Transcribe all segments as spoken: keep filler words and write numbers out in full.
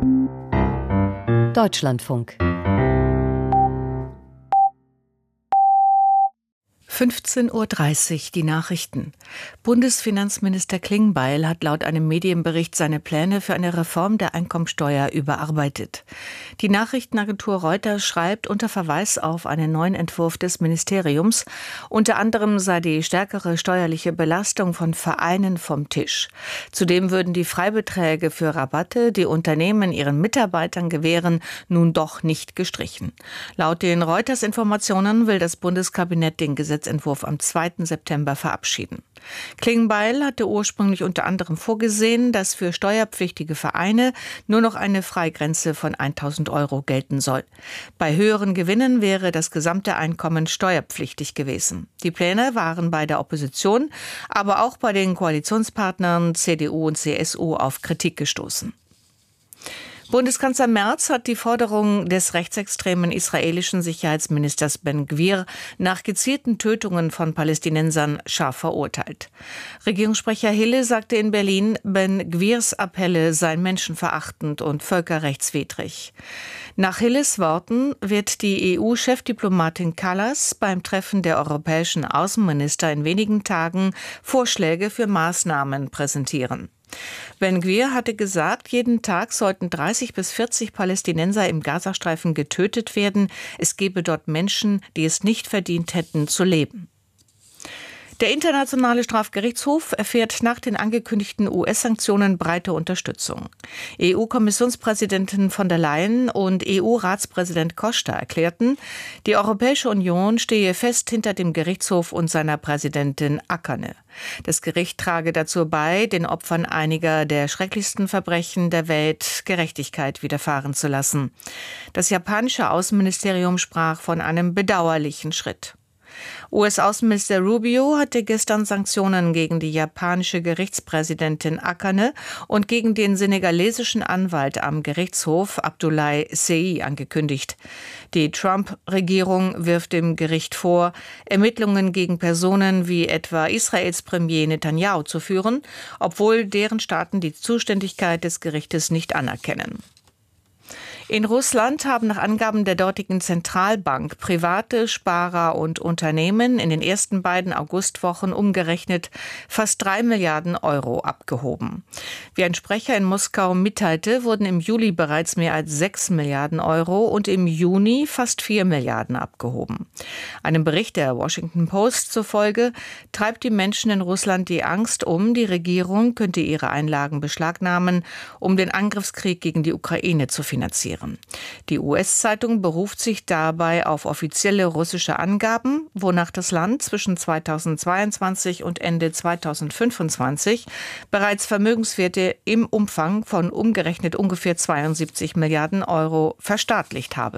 Deutschlandfunk. fünfzehn Uhr dreißig, die Nachrichten. Bundesfinanzminister Klingbeil hat laut einem Medienbericht seine Pläne für eine Reform der Einkommensteuer überarbeitet. Die Nachrichtenagentur Reuters schreibt unter Verweis auf einen neuen Entwurf des Ministeriums, unter anderem sei die stärkere steuerliche Belastung von Vereinen vom Tisch. Zudem würden die Freibeträge für Rabatte, die Unternehmen ihren Mitarbeitern gewähren, nun doch nicht gestrichen. Laut den Reuters-Informationen will das Bundeskabinett den Gesetzentwurf am zweiten September verabschieden. Klingbeil hatte ursprünglich unter anderem vorgesehen, dass für steuerpflichtige Vereine nur noch eine Freigrenze von tausend Euro gelten soll. Bei höheren Gewinnen wäre das gesamte Einkommen steuerpflichtig gewesen. Die Pläne waren bei der Opposition, aber auch bei den Koalitionspartnern C D U und C S U auf Kritik gestoßen. Bundeskanzler Merz hat die Forderung des rechtsextremen israelischen Sicherheitsministers Ben Gvir nach gezielten Tötungen von Palästinensern scharf verurteilt. Regierungssprecher Hille sagte in Berlin, Ben Gvirs Appelle seien menschenverachtend und völkerrechtswidrig. Nach Hilles Worten wird die E U-Chefdiplomatin Kallas beim Treffen der europäischen Außenminister in wenigen Tagen Vorschläge für Maßnahmen präsentieren. Ben Gvir hatte gesagt, jeden Tag sollten dreißig bis vierzig Palästinenser im Gazastreifen getötet werden. Es gebe dort Menschen, die es nicht verdient hätten, zu leben. Der Internationale Strafgerichtshof erfährt nach den angekündigten U S-Sanktionen breite Unterstützung. E U-Kommissionspräsidentin von der Leyen und E U-Ratspräsident Costa erklärten, die Europäische Union stehe fest hinter dem Gerichtshof und seiner Präsidentin Akane. Das Gericht trage dazu bei, den Opfern einiger der schrecklichsten Verbrechen der Welt Gerechtigkeit widerfahren zu lassen. Das japanische Außenministerium sprach von einem bedauerlichen Schritt. U S-Außenminister Rubio hatte gestern Sanktionen gegen die japanische Gerichtspräsidentin Akane und gegen den senegalesischen Anwalt am Gerichtshof Abdoulaye Sey angekündigt. Die Trump-Regierung wirft dem Gericht vor, Ermittlungen gegen Personen wie etwa Israels Premier Netanyahu zu führen, obwohl deren Staaten die Zuständigkeit des Gerichtes nicht anerkennen. In Russland haben nach Angaben der dortigen Zentralbank private Sparer und Unternehmen in den ersten beiden Augustwochen umgerechnet fast drei Milliarden Euro abgehoben. Wie ein Sprecher in Moskau mitteilte, wurden im Juli bereits mehr als sechs Milliarden Euro und im Juni fast vier Milliarden abgehoben. Einem Bericht der Washington Post zufolge treibt die Menschen in Russland die Angst um, die Regierung könnte ihre Einlagen beschlagnahmen, um den Angriffskrieg gegen die Ukraine zu finanzieren. Die U S-Zeitung beruft sich dabei auf offizielle russische Angaben, wonach das Land zwischen zweitausendzweiundzwanzig und Ende zweitausendfünfundzwanzig bereits Vermögenswerte im Umfang von umgerechnet ungefähr zweiundsiebzig Milliarden Euro verstaatlicht habe.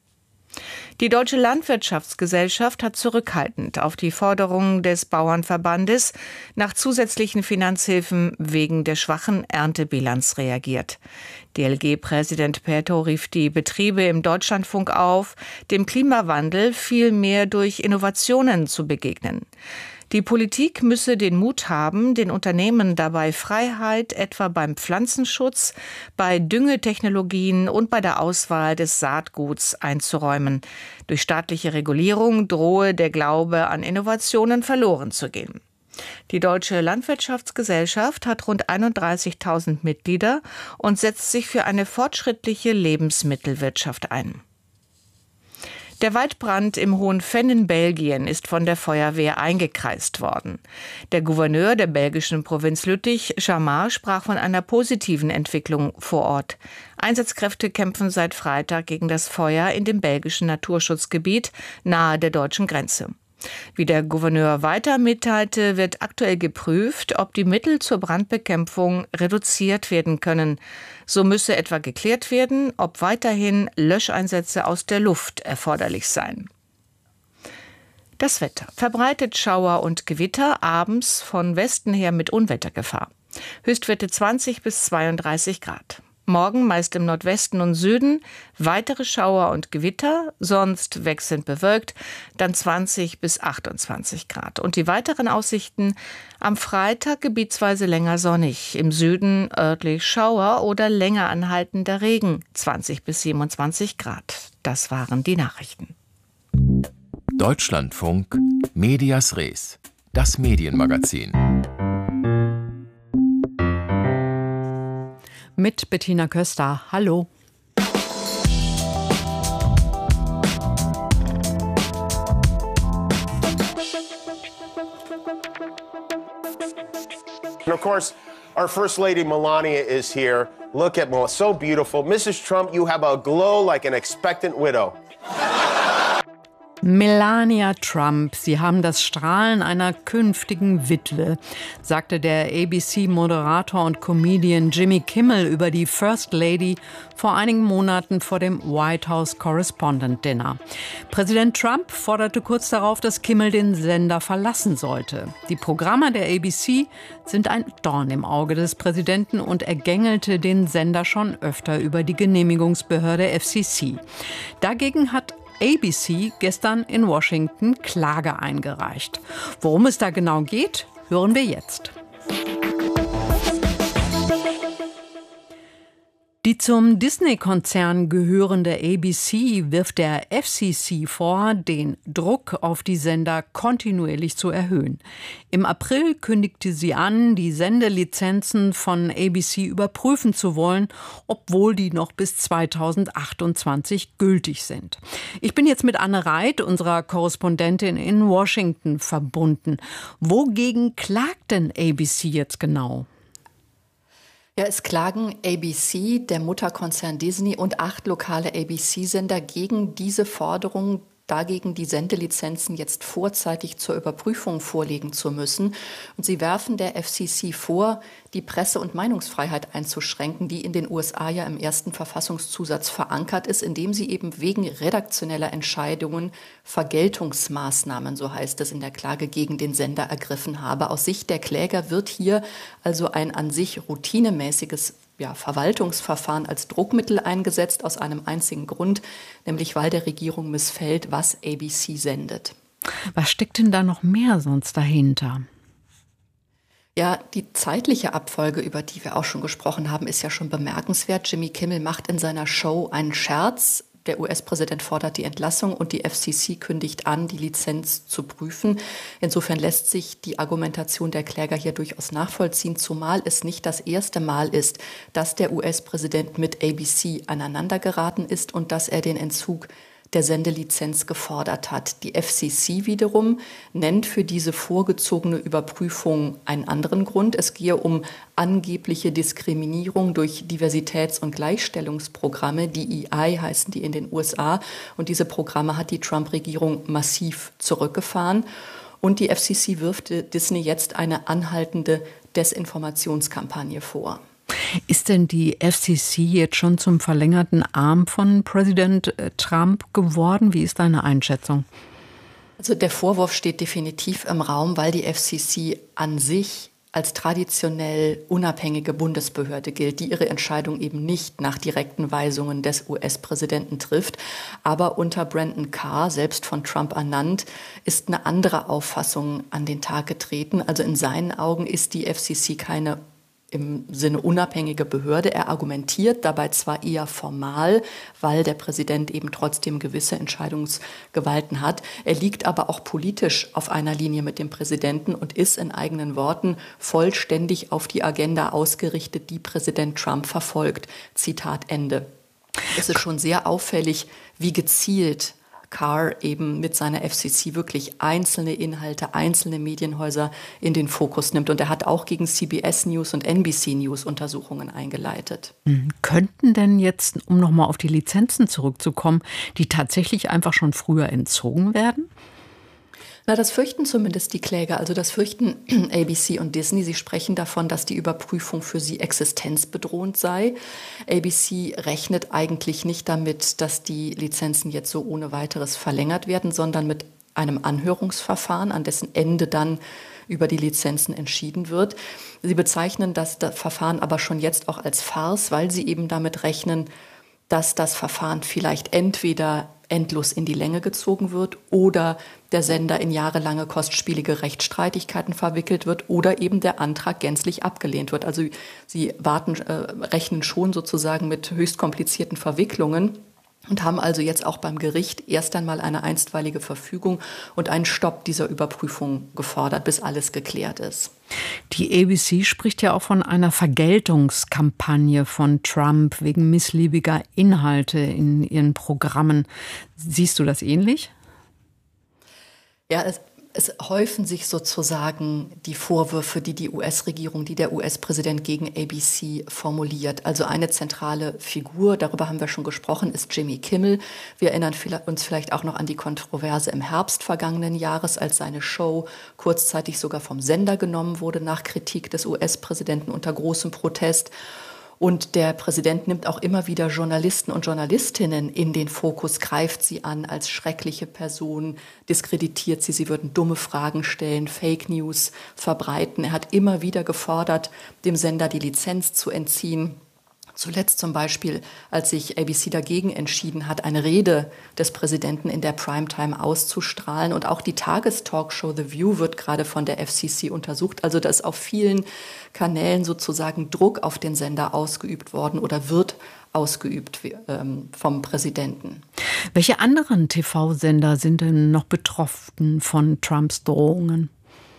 Die Deutsche Landwirtschaftsgesellschaft hat zurückhaltend auf die Forderungen des Bauernverbandes nach zusätzlichen Finanzhilfen wegen der schwachen Erntebilanz reagiert. D L G-Präsident Pertow rief die Betriebe im Deutschlandfunk auf, dem Klimawandel vielmehr durch Innovationen zu begegnen. Die Politik müsse den Mut haben, den Unternehmen dabei Freiheit etwa beim Pflanzenschutz, bei Düngetechnologien und bei der Auswahl des Saatguts einzuräumen. Durch staatliche Regulierung drohe der Glaube an Innovationen verloren zu gehen. Die Deutsche Landwirtschaftsgesellschaft hat rund einunddreißigtausend Mitglieder und setzt sich für eine fortschrittliche Lebensmittelwirtschaft ein. Der Waldbrand im Hohen-Venn in Belgien ist von der Feuerwehr eingekreist worden. Der Gouverneur der belgischen Provinz Lüttich, Chamard, sprach von einer positiven Entwicklung vor Ort. Einsatzkräfte kämpfen seit Freitag gegen das Feuer in dem belgischen Naturschutzgebiet nahe der deutschen Grenze. Wie der Gouverneur weiter mitteilte, wird aktuell geprüft, ob die Mittel zur Brandbekämpfung reduziert werden können. So müsse etwa geklärt werden, ob weiterhin Löscheinsätze aus der Luft erforderlich seien. Das Wetter. Verbreitet Schauer und Gewitter, abends von Westen her mit Unwettergefahr. Höchstwerte zwanzig bis zweiunddreißig Grad. Morgen meist im Nordwesten und Süden, weitere Schauer und Gewitter, sonst wechselnd bewölkt, dann zwanzig bis achtundzwanzig Grad. Und die weiteren Aussichten: am Freitag gebietsweise länger sonnig, im Süden örtlich Schauer oder länger anhaltender Regen, zwanzig bis siebenundzwanzig Grad. Das waren die Nachrichten. Deutschlandfunk Medias Res, das Medienmagazin. Mit Bettina Köster. Hallo. And of course, our First Lady Melania is here. Look at Melania, so beautiful. Missus Trump, you have a glow like an expectant widow. Melania Trump, Sie haben das Strahlen einer künftigen Witwe, sagte der A B C-Moderator und Comedian Jimmy Kimmel über die First Lady vor einigen Monaten vor dem White House Correspondent Dinner. Präsident Trump forderte kurz darauf, dass Kimmel den Sender verlassen sollte. Die Programme der A B C sind ein Dorn im Auge des Präsidenten und er gängelte den Sender schon öfter über die Genehmigungsbehörde F C C. Dagegen hat A B C gestern in Washington Klage eingereicht. Worum es da genau geht, hören wir jetzt. Die zum Disney-Konzern gehörende A B C wirft der F C C vor, den Druck auf die Sender kontinuierlich zu erhöhen. Im April kündigte sie an, die Sendelizenzen von A B C überprüfen zu wollen, obwohl die noch bis zweitausendachtundzwanzig gültig sind. Ich bin jetzt mit Anne Reit, unserer Korrespondentin in Washington, verbunden. Wogegen klagt denn A B C jetzt genau? Ja, es klagen A B C, der Mutterkonzern Disney und acht lokale A B C-Sender gegen diese Forderung, dagegen die Sendelizenzen jetzt vorzeitig zur Überprüfung vorlegen zu müssen. Und sie werfen der F C C vor, die Presse- und Meinungsfreiheit einzuschränken, die in den U S A ja im ersten Verfassungszusatz verankert ist, indem sie eben wegen redaktioneller Entscheidungen Vergeltungsmaßnahmen, so heißt es in der Klage, gegen den Sender ergriffen habe. Aus Sicht der Kläger wird hier also ein an sich routinemäßiges Ja, Verwaltungsverfahren als Druckmittel eingesetzt, aus einem einzigen Grund, nämlich weil der Regierung missfällt, was A B C sendet. Was steckt denn da noch mehr sonst dahinter? Ja, die zeitliche Abfolge, über die wir auch schon gesprochen haben, ist ja schon bemerkenswert. Jimmy Kimmel macht in seiner Show einen Scherz. Der U S-Präsident fordert die Entlassung und die F C C kündigt an, die Lizenz zu prüfen. Insofern lässt sich die Argumentation der Kläger hier durchaus nachvollziehen, zumal es nicht das erste Mal ist, dass der U S-Präsident mit A B C aneinandergeraten ist und dass er den Entzug der Sendelizenz gefordert hat. Die F C C wiederum nennt für diese vorgezogene Überprüfung einen anderen Grund. Es gehe um angebliche Diskriminierung durch Diversitäts- und Gleichstellungsprogramme. Die E I heißen die in den U S A. Und diese Programme hat die Trump-Regierung massiv zurückgefahren. Und die F C C wirft Disney jetzt eine anhaltende Desinformationskampagne vor. Ist denn die F C C jetzt schon zum verlängerten Arm von Präsident Trump geworden? Wie ist deine Einschätzung? Also der Vorwurf steht definitiv im Raum, weil die F C C an sich als traditionell unabhängige Bundesbehörde gilt, die ihre Entscheidung eben nicht nach direkten Weisungen des U S-Präsidenten trifft. Aber unter Brandon Carr, selbst von Trump ernannt, ist eine andere Auffassung an den Tag getreten. Also in seinen Augen ist die F C C keine im Sinne unabhängige Behörde. Er argumentiert dabei zwar eher formal, weil der Präsident eben trotzdem gewisse Entscheidungsgewalten hat. Er liegt aber auch politisch auf einer Linie mit dem Präsidenten und ist in eigenen Worten vollständig auf die Agenda ausgerichtet, die Präsident Trump verfolgt. Zitat Ende. Es ist schon sehr auffällig, wie gezielt Carr eben mit seiner F C C wirklich einzelne Inhalte, einzelne Medienhäuser in den Fokus nimmt. Und er hat auch gegen C B S News und N B C News Untersuchungen eingeleitet. Mhm. Könnten denn jetzt, um nochmal auf die Lizenzen zurückzukommen, die tatsächlich einfach schon früher entzogen werden? Na, das fürchten zumindest die Kläger, also das fürchten A B C und Disney. Sie sprechen davon, dass die Überprüfung für sie existenzbedrohend sei. A B C rechnet eigentlich nicht damit, dass die Lizenzen jetzt so ohne weiteres verlängert werden, sondern mit einem Anhörungsverfahren, an dessen Ende dann über die Lizenzen entschieden wird. Sie bezeichnen das, das Verfahren aber schon jetzt auch als Farce, weil sie eben damit rechnen, dass das Verfahren vielleicht entweder endlos in die Länge gezogen wird oder der Sender in jahrelange kostspielige Rechtsstreitigkeiten verwickelt wird oder eben der Antrag gänzlich abgelehnt wird. Also sie warten, äh, rechnen schon sozusagen mit höchst komplizierten Verwicklungen und haben also jetzt auch beim Gericht erst einmal eine einstweilige Verfügung und einen Stopp dieser Überprüfung gefordert, bis alles geklärt ist. Die A B C spricht ja auch von einer Vergeltungskampagne von Trump wegen missliebiger Inhalte in ihren Programmen. Siehst du das ähnlich? Ja, es Es häufen sich sozusagen die Vorwürfe, die die U S-Regierung, die der U S-Präsident gegen A B C formuliert. Also eine zentrale Figur, darüber haben wir schon gesprochen, ist Jimmy Kimmel. Wir erinnern uns vielleicht auch noch an die Kontroverse im Herbst vergangenen Jahres, als seine Show kurzzeitig sogar vom Sender genommen wurde nach Kritik des U S-Präsidenten unter großem Protest. Und der Präsident nimmt auch immer wieder Journalisten und Journalistinnen in den Fokus, greift sie an als schreckliche Personen, diskreditiert sie, sie würden dumme Fragen stellen, Fake News verbreiten. Er hat immer wieder gefordert, dem Sender die Lizenz zu entziehen. Zuletzt zum Beispiel, als sich A B C dagegen entschieden hat, eine Rede des Präsidenten in der Primetime auszustrahlen. Und auch die Tagestalkshow The View wird gerade von der F C C untersucht. Also da ist auf vielen Kanälen sozusagen Druck auf den Sender ausgeübt worden oder wird ausgeübt ähm, vom Präsidenten. Welche anderen T V-Sender sind denn noch betroffen von Trumps Drohungen?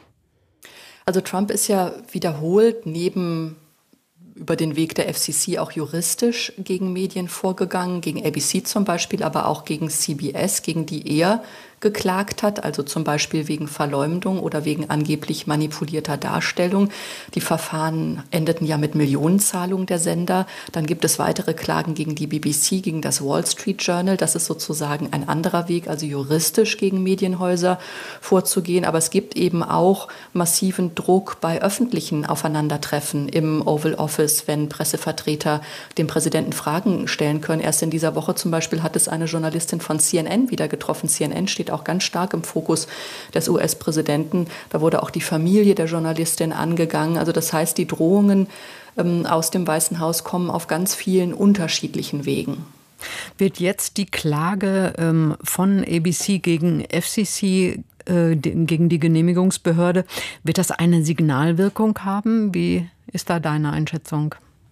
Also Trump ist ja wiederholt neben über den Weg der F C C auch juristisch gegen Medien vorgegangen, gegen A B C zum Beispiel, aber auch gegen C B S, gegen die er geklagt hat, also zum Beispiel wegen Verleumdung oder wegen angeblich manipulierter Darstellung. Die Verfahren endeten ja mit Millionenzahlungen der Sender. Dann gibt es weitere Klagen gegen die B B C, gegen das Wall Street Journal. Das ist sozusagen ein anderer Weg, also juristisch gegen Medienhäuser vorzugehen. Aber es gibt eben auch massiven Druck bei öffentlichen Aufeinandertreffen im Oval Office, wenn Pressevertreter dem Präsidenten Fragen stellen können. Erst in dieser Woche zum Beispiel hat es eine Journalistin von C N N wieder getroffen. C N N steht auch ganz stark im Fokus des U S-Präsidenten. Da wurde auch die Familie der Journalistin angegangen. Also das heißt, die Drohungen ähm, aus dem Weißen Haus kommen auf ganz vielen unterschiedlichen Wegen. Wird jetzt die Klage ähm, von A B C gegen F C C, äh, gegen die Genehmigungsbehörde, wird das eine Signalwirkung haben? Wie ist da deine Einschätzung?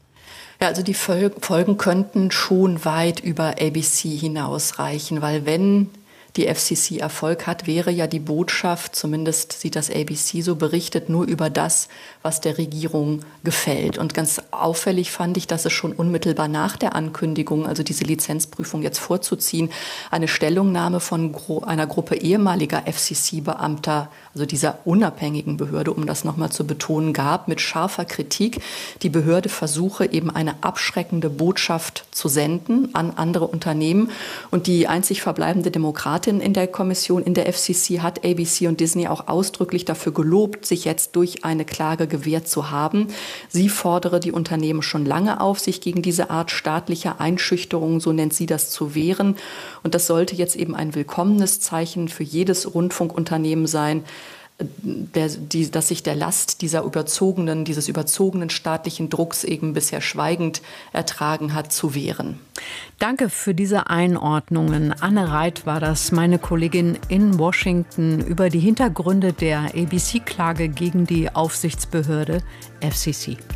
Ja, also die Folgen könnten schon weit über A B C hinausreichen, weil wenn die F C C Erfolg hat, wäre ja die Botschaft, zumindest sieht das A B C so, berichtet nur über das, was der Regierung gefällt. Und ganz auffällig fand ich, dass es schon unmittelbar nach der Ankündigung, also diese Lizenzprüfung jetzt vorzuziehen, eine Stellungnahme von gro- einer Gruppe ehemaliger F C C-Beamter, also dieser unabhängigen Behörde, um das nochmal zu betonen, gab, mit scharfer Kritik. Die Behörde versuche eben eine abschreckende Botschaft zu senden an andere Unternehmen. Und die einzig verbleibende Demokratin in der Kommission, in der F C C, hat A B C und Disney auch ausdrücklich dafür gelobt, sich jetzt durch eine Klage gewehrt zu haben. Sie fordere die Unternehmen schon lange auf, sich gegen diese Art staatlicher Einschüchterung, so nennt sie das, zu wehren. Und das sollte jetzt eben ein willkommenes Zeichen für jedes Rundfunkunternehmen sein, Der, die, dass sich der Last dieser überzogenen, dieses überzogenen staatlichen Drucks eben bisher schweigend ertragen hat, zu wehren. Danke für diese Einordnungen. Anne Reit war das, meine Kollegin in Washington, über die Hintergründe der A B C-Klage gegen die Aufsichtsbehörde F C C.